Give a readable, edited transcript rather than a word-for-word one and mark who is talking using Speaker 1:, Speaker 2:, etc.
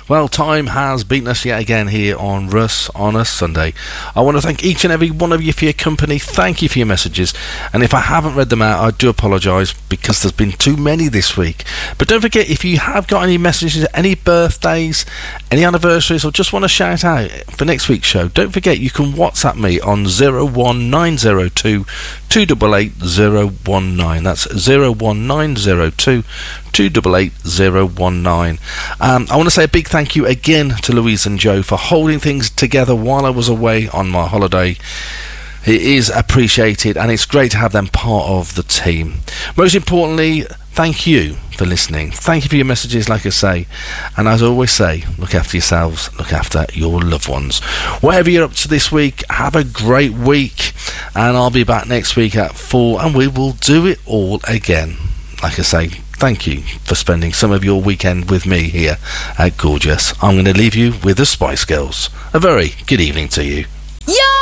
Speaker 1: Well, time has beaten us yet again here on Russ on a Sunday. I want to thank each and every one of you for your company. Thank you for your messages. And if I haven't read them out, I do apologise because there's been too many this week. But don't forget, if you have got any messages, any birthdays, any anniversaries, or just want to shout out for next week's show, don't forget you can WhatsApp me on 01902 288 019. That's 01902 288 019. I want to say a big thank you again to Louise and Joe for holding things together while I was away on my holiday. It is appreciated, and it's great to have them part of the team. Most importantly, thank you for listening. Thank you for your messages, like I say. And as I always say, look after yourselves, look after your loved ones. Whatever you're up to this week, have a great week. And I'll be back next week at 4, and we will do it all again. Like I say, thank you for spending some of your weekend with me here at Gorgeous. I'm going to leave you with the Spice Girls. A very good evening to you.
Speaker 2: Yo!